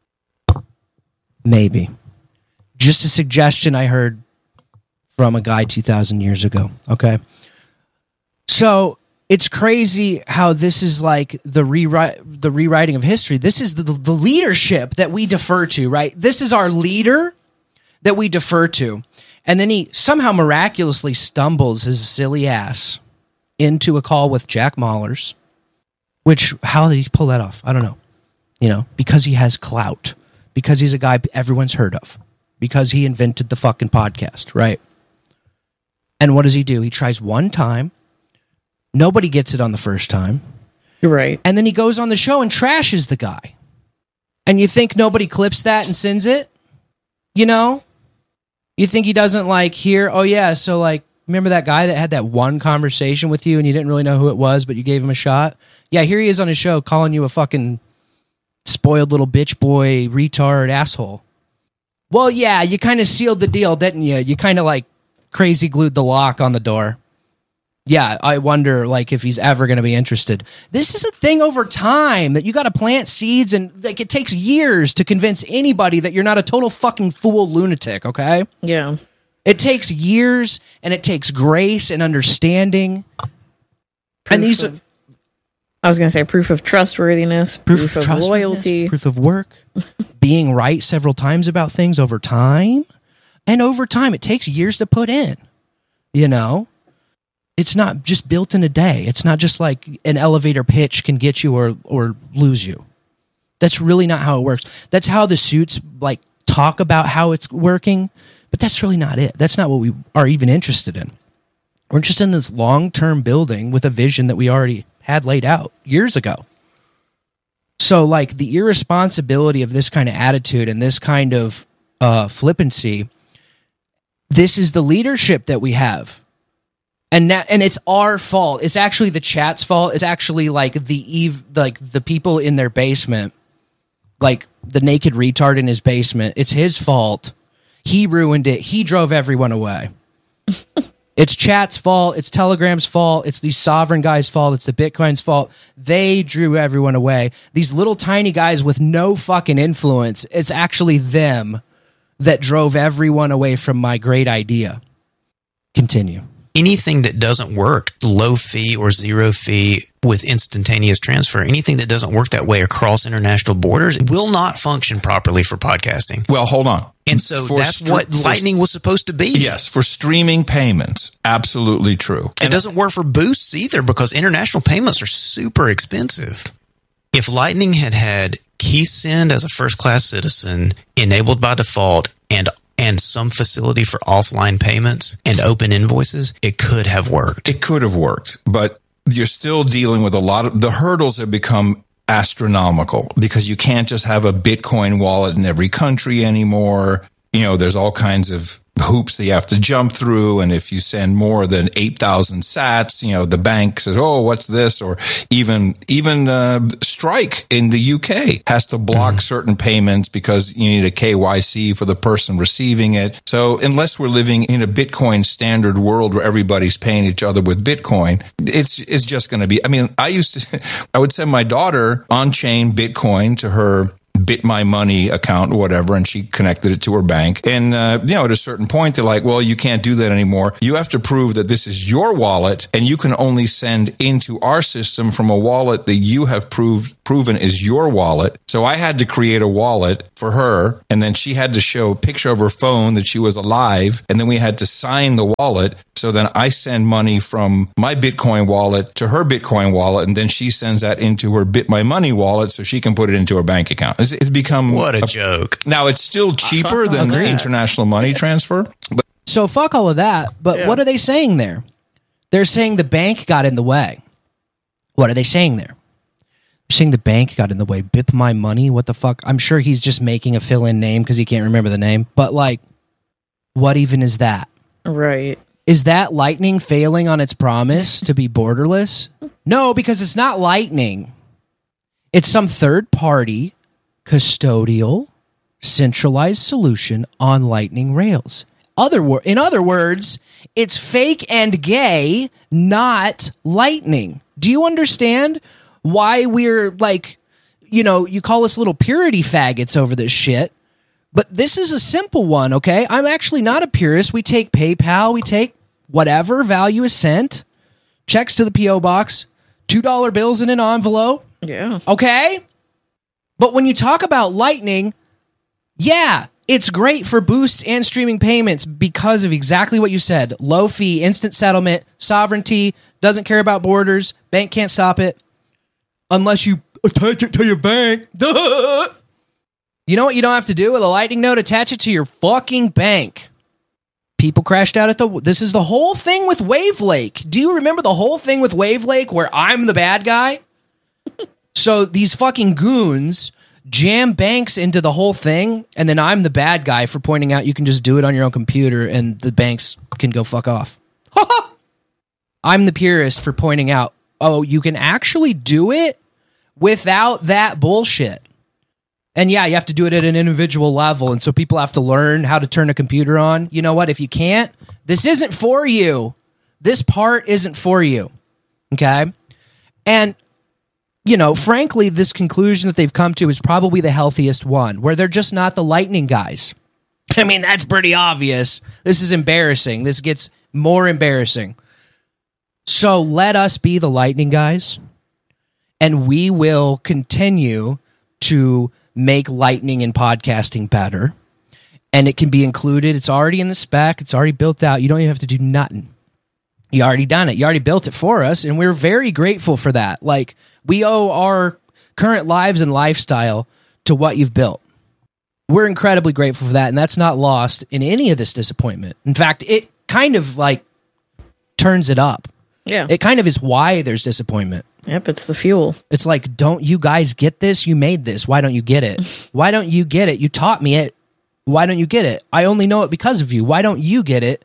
A: Maybe. Just a suggestion I heard from a guy two thousand years ago. Okay. So it's crazy how this is like the rewrite, the rewriting of history. This is the, the leadership that we defer to, right? This is our leader that we defer to. And then he somehow miraculously stumbles his silly ass into a call with Jack Mallers, which, how did he pull that off? I don't know. You know, because he has clout, because he's a guy everyone's heard of, because he invented the fucking podcast, right? And what does he do? He tries one time. Nobody gets it on the first time.
B: You're right.
A: And then he goes on the show and trashes the guy. And you think nobody clips that and sends it? You know? You think he doesn't like hear, oh yeah, so like, remember that guy that had that one conversation with you and you didn't really know who it was, but you gave him a shot? Yeah, here he is on his show calling you a fucking spoiled little bitch boy, retard, asshole. Well, yeah, you kind of sealed the deal, didn't you? You kind of like crazy glued the lock on the door. Yeah, I wonder like if he's ever going to be interested. This is a thing over time that you got to plant seeds, and like it takes years to convince anybody that you're not a total fucking fool lunatic, okay?
B: Yeah.
A: It takes years, and it takes grace and understanding.
B: Proof
A: and these
B: of, I was going to say proof of trustworthiness, proof, proof of
A: trustworthiness,
B: loyalty,
A: proof of work, being right several times about things over time. And over time, it takes years to put in, you know? It's not just built in a day. It's not just like an elevator pitch can get you or or lose you. That's really not how it works. That's how the suits like talk about how it's working, but that's really not it. That's not what we are even interested in. We're interested in this long-term building with a vision that we already had laid out years ago. So like the irresponsibility of this kind of attitude and this kind of uh, flippancy, this is the leadership that we have. And now, and it's our fault. It's actually the chat's fault. It's actually like the eve, like the people in their basement, like the naked retard in his basement. It's his fault. He ruined it. He drove everyone away. It's chat's fault. It's Telegram's fault. It's these sovereign guys' fault. It's the Bitcoin's fault. They drew everyone away. These little tiny guys with no fucking influence. It's actually them that drove everyone away from my great idea. Continue.
D: Anything that doesn't work, low fee or zero fee with instantaneous transfer, anything that doesn't work that way across international borders will not function properly for podcasting.
C: Well, hold on.
D: And so
C: For
D: that's
C: str-
D: what
C: for-
D: Lightning was supposed to be.
C: Yes, for streaming payments. Absolutely true.
D: It doesn't work for boosts either because international payments are super expensive. If Lightning had had Keysend as a first-class citizen enabled by default and and some facility for offline payments and open invoices, it could have worked.
C: It could have worked, but you're still dealing with a lot of the hurdles have become astronomical because you can't just have a Bitcoin wallet in every country anymore. You know, there's all kinds of hoops that you have to jump through. And if you send more than eight thousand sats, you know, the bank says, oh, what's this? Or even, even, uh, Strike in the U K has to block mm-hmm. certain payments because you need a K Y C for the person receiving it. So unless we're living in a Bitcoin standard world where everybody's paying each other with Bitcoin, it's, it's just going to be, I mean, I used to, I would send my daughter on chain Bitcoin to her BitMyMoney account or whatever, and she connected it to her bank. And, uh, you know, at a certain point, they're like, well, you can't do that anymore. You have to prove that this is your wallet, and you can only send into our system from a wallet that you have proved proven is your wallet. So I had to create a wallet for her, and then she had to show a picture of her phone that she was alive, and then we had to sign the wallet. So then I send money from my Bitcoin wallet to her Bitcoin wallet, and then she sends that into her BitMyMoney wallet so she can put it into her bank account. It's, it's become
D: what a, a joke.
C: Now it's still cheaper than
A: Agreed.
C: international money transfer. But
A: So fuck all of that. But
B: Yeah.
A: what are they saying there? They're saying the bank got in the way. What are they saying there? They're saying the bank got in the way. BitMyMoney? What the fuck? I'm sure he's just making a fill-in name because he can't remember the name. But like, what even is that?
B: Right.
A: Is that Lightning failing on its promise to be borderless? No, because it's not Lightning. It's some third-party, custodial, centralized solution on Lightning rails. Other wor- in other words, it's fake and gay, not Lightning. Do you understand why we're like, you know, you call us little purity faggots over this shit? But this is a simple one, okay? I'm actually not a purist. We take PayPal, we take whatever value is sent, checks to the P O box, two dollar bills in an envelope,
B: Yeah.
A: okay? But when you talk about Lightning, yeah, it's great for boosts and streaming payments because of exactly what you said. Low fee, instant settlement, sovereignty, doesn't care about borders, bank can't stop it unless you attach it to your bank. Duh. You know what you don't have to do with a Lightning node? Attach it to your fucking bank. People crashed out at the... This is the whole thing with Wavelake. Do you remember the whole thing with Wavelake where I'm the bad guy? So these fucking goons jam banks into the whole thing, and then I'm the bad guy for pointing out you can just do it on your own computer and the banks can go fuck off. I'm the purist for pointing out, oh, you can actually do it without that bullshit. And yeah, you have to do it at an individual level. And so people have to learn how to turn a computer on. You know what? If you can't, this isn't for you. This part isn't for you. Okay? And, you know, frankly, this conclusion that they've come to is probably the healthiest one, where they're just not the Lightning guys. I mean, that's pretty obvious. This is embarrassing. This gets more embarrassing. So let us be the Lightning guys, and we will continue to make Lightning and podcasting better. And it can be included. It's already in the spec. It's already built out. You don't even have to do nothing. You already done it. You already built it for us, and we're very grateful for that. Like, we owe our current lives and lifestyle to what you've built. We're incredibly grateful for that, and that's not lost in any of this disappointment. In fact, it kind of, like, turns it up.
B: Yeah.
A: It kind of is why there's disappointment.
B: Yep, it's the fuel.
A: It's like, don't you guys get this? You made this. Why don't you get it? Why don't you get it? You taught me it. Why don't you get it? I only know it because of you. Why don't you get it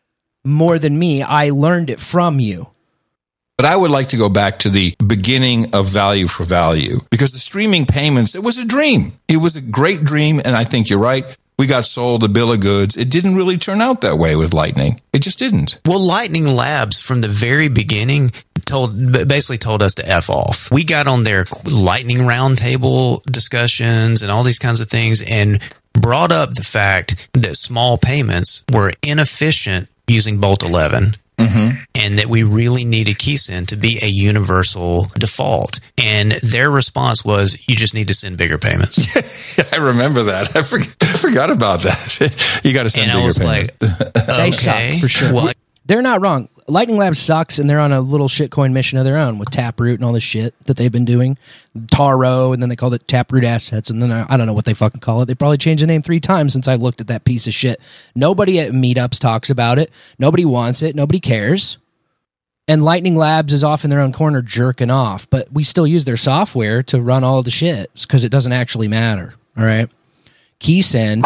A: more than me? I learned it from you.
C: But I would like to go back to the beginning of value for value, because the streaming payments, it was a dream. It was a great dream. And I think you're right. We got sold a bill of goods. It didn't really turn out that way with Lightning. It just didn't.
D: Well, Lightning Labs from the very beginning told basically told us to F off. We got on their Lightning roundtable discussions and all these kinds of things and brought up the fact that small payments were inefficient using Bolt eleven. Mm-hmm. And that we really needed KeySend to be a universal default. And their response was, you just need to send bigger payments.
C: I remember that. I forgot, I forgot about that. You got to send
D: and
C: bigger
D: I was
C: payments.
D: like,
A: They
D: okay,
A: suck, for sure.
D: Well,
A: They're not wrong. Lightning Labs sucks, and they're on a little shitcoin mission of their own with Taproot and all this shit that they've been doing. Taro, and then they called it Taproot Assets, and then I, I don't know what they fucking call it. They probably changed the name three times since I looked at that piece of shit. Nobody at meetups talks about it. Nobody wants it. Nobody cares. And Lightning Labs is off in their own corner jerking off, but we still use their software to run all the shit because it doesn't actually matter. All right? KeySend.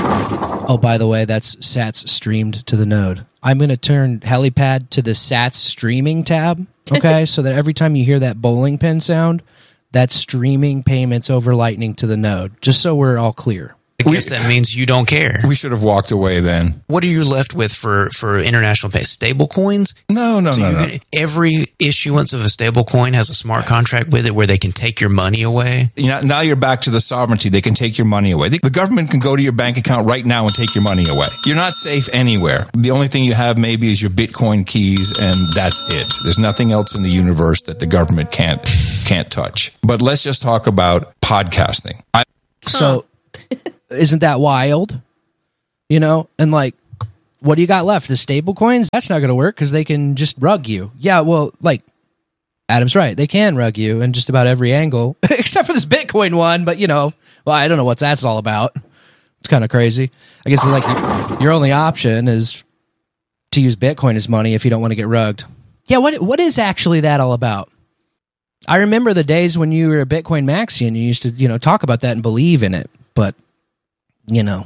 A: Oh, by the way, that's Sats streamed to the node. I'm going to turn Helipad to the Sats streaming tab, okay? So that every time you hear that bowling pin sound, that's streaming payments over Lightning to the node, just so we're all clear.
D: I guess we, that means you don't care.
C: We should have walked away then.
D: What are you left with for, for international pay? Stable coins?
C: No, no,
D: so
C: no, no.
D: Every issuance of a stable coin has a smart contract with it where they can take your money away?
C: You know, now you're back to the sovereignty. They can take your money away. The government can go to your bank account right now and take your money away. You're not safe anywhere. The only thing you have maybe is your Bitcoin keys, and that's it. There's nothing else in the universe that the government can't can't touch. But let's just talk about podcasting. I-
A: so... Isn't that wild? You know, and like, what do you got left? The stable coins? That's not going to work because they can just rug you. Yeah, well, like, Adam's right. They can rug you in just about every angle, except for this Bitcoin one. But, you know, well, I don't know what that's all about. It's kind of crazy. I guess like your, your only option is to use Bitcoin as money if you don't want to get rugged. Yeah, what what is actually that all about? I remember the days when you were a Bitcoin maxi and you used to, you know, talk about that and believe in it. But, you know,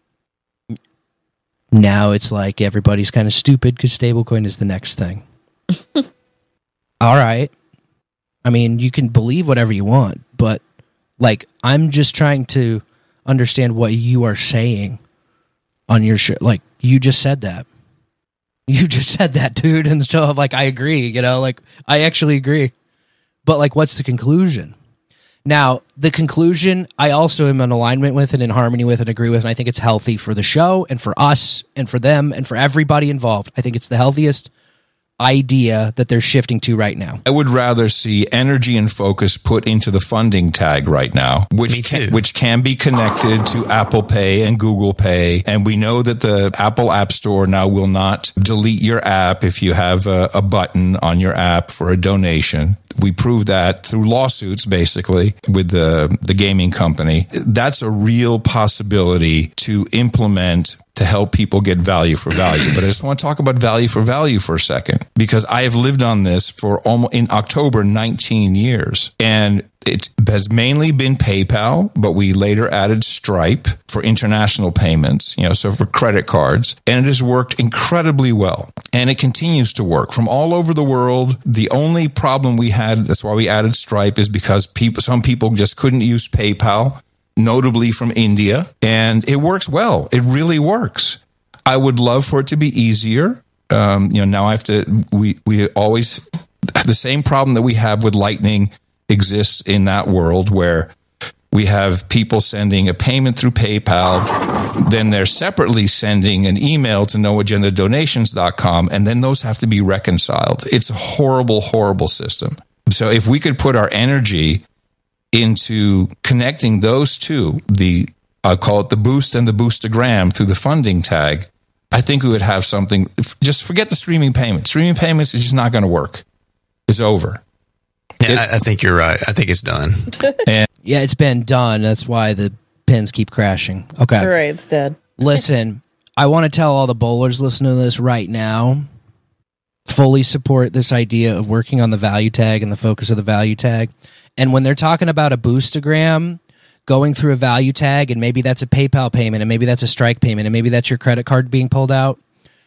A: now it's like everybody's kind of stupid because stablecoin is the next thing. All right. I mean, you can believe whatever you want, but, like, I'm just trying to understand what you are saying on your show. Like, you just said that. You just said that, dude. And so, like, I agree, you know, like, I actually agree. But, like, what's the conclusion? Now, the conclusion, I also am in alignment with and in harmony with and agree with, and I think it's healthy for the show and for us and for them and for everybody involved. I think it's the healthiest idea that they're shifting to right now.
C: I would rather see energy and focus put into the funding tag right now, which can, which can be connected to Apple Pay and Google Pay. And we know that the Apple App Store now will not delete your app if you have a, a button on your app for a donation. We proved that through lawsuits, basically, with the, the gaming company. That's a real possibility to implement to help people get value for value. But I just want to talk about value for value for a second, because I have lived on this for almost, in October, nineteen years. And it has mainly been PayPal, but we later added Stripe for international payments, you know, so for credit cards. And it has worked incredibly well. And it continues to work from all over the world. The only problem we had, that's why we added Stripe, is because people, some people just couldn't use PayPal, notably from India, and it works well. It really works. I would love for it to be easier. Um, you know, now I have to, we, we always, the same problem that we have with Lightning exists in that world where we have people sending a payment through PayPal, then they're separately sending an email to no agenda donations dot com, and then those have to be reconciled. It's a horrible, horrible system. So if we could put our energy into connecting those two, the I'll call it the boost and the boostagram through the funding tag, I think we would have something. Just forget the streaming payments. Streaming payments is just not going to work. It's over.
D: Yeah, it, I think you're right. I think it's done.
C: And
A: yeah, it's been done. That's why the pins keep crashing. Okay.
B: All right, it's dead.
A: Listen, I want to tell all the bowlers listening to this right now, fully support this idea of working on the value tag and the focus of the value tag. And when they're talking about a boostagram, going through a value tag, and maybe that's a PayPal payment, and maybe that's a Strike payment, and maybe that's your credit card being pulled out,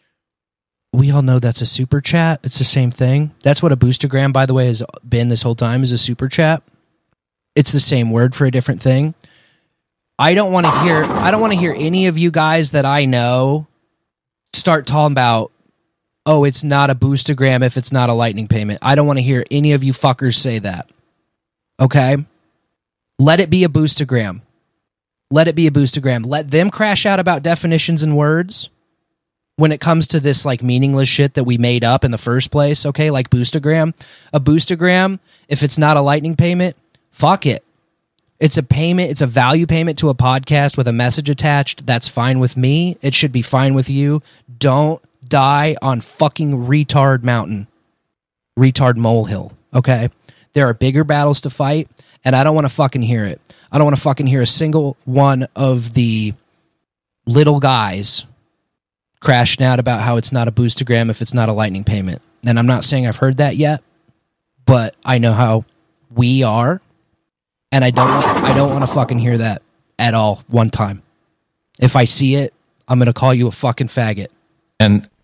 A: we all know that's a super chat. It's the same thing. That's what a boostagram, by the way, has been this whole time, is a super chat. It's the same word for a different thing. I don't want to hear I don't want to hear any of you guys that I know start talking about, oh, it's not a boostagram if it's not a Lightning payment. I don't want to hear any of you fuckers say that. Okay? Let it be a boostagram. Let it be a boostagram. Let them crash out about definitions and words when it comes to this like meaningless shit that we made up in the first place, okay? Like boostagram. A boostagram, if it's not a Lightning payment, fuck it. It's a payment, it's a value payment to a podcast with a message attached. That's fine with me. It should be fine with you. Don't die on fucking retard mountain. Retard molehill, okay? There are bigger battles to fight, and I don't want to fucking hear it. I don't want to fucking hear a single one of the little guys crashing out about how it's not a boostagram if it's not a Lightning payment. And I'm not saying I've heard that yet, but I know how we are, and I don't I don't want to fucking hear that at all one time. If I see it, I'm going to call you a fucking faggot.
C: And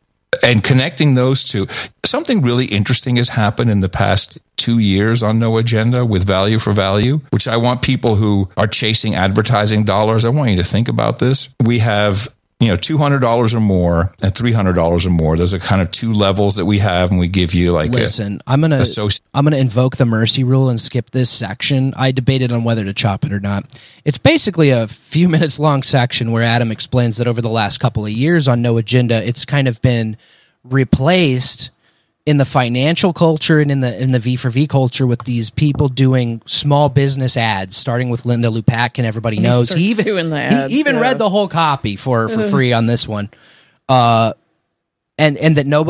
C: and connecting those two. Something really interesting has happened in the past two years on No Agenda with Value for Value, which I want people who are chasing advertising dollars, I want you to think about this. We have, you know, two hundred dollars or more and three hundred dollars or more. Those are kind of two levels that we have, and we give you like
A: Listen, i I'm going to
C: associ-
A: I'm going to invoke the mercy rule and skip this section. I debated on whether to chop it or not. It's basically a few minutes long section where Adam explains that over the last couple of years on No Agenda, it's kind of been replaced in the financial culture and in the in the V for V culture with these people doing small business ads, starting with Linda Lupac, and everybody knows
B: starts
A: he even
B: doing the ads,
A: he even
B: yeah.
A: read the whole copy for for free on this one, uh, and and that nobody.